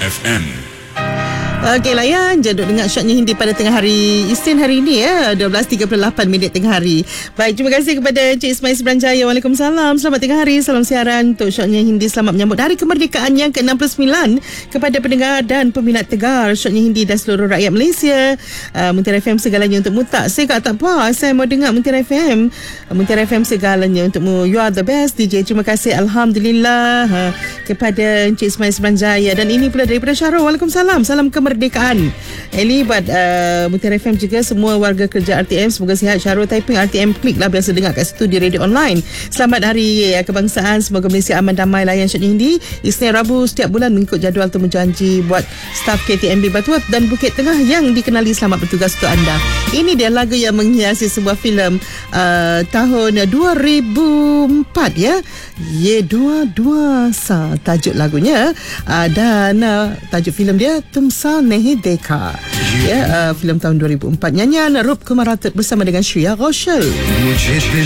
FM. Okey, layan je duk dengar Syoknya Hindi pada tengah hari Isnin hari ini 12.38 minit tengah hari. Baik, terima kasih kepada Encik Ismail Seberanjaya. Waalaikumsalam. Selamat tengah hari. Salam siaran untuk Syoknya Hindi. Selamat menyambut Hari Kemerdekaan yang ke-69 kepada pendengar dan peminat tegar Syoknya Hindi dan seluruh rakyat Malaysia. Mutiara FM segalanya untukmu. Tak, saya tak puas. Saya mau dengar Mutiara FM. Mutiara FM segalanya untukmu. You are the best DJ. Terima kasih. Alhamdulillah kepada Encik Ismail Seberanjaya. Dan ini pula daripada Syahrul. Waalaikumsalam. Salam kemerdekaan. Eli buat Mutiara FM juga semua warga kerja RTM semoga sihat. Syahrul typing RTM klik lah biasa dengar kat situ di radio online. Selamat Hari Kebangsaan, semoga Malaysia aman damai. Layan Syoknya Hindi Isnin Rabu setiap bulan mengikut jadual temu janji buat staf KTMB Batuat dan Bukit Tengah yang dikenali. Selamat bertugas untuk anda. Ini dia lagu yang menghiasi sebuah filem tahun 2004 ya. Ye Dua Sa tajuk lagunya dan tajuk filem dia Tumsa Nahi Dekha ya, filem tahun 2004. Nyanyian Rup Kumar Ratut bersama dengan Shreya Ghoshal.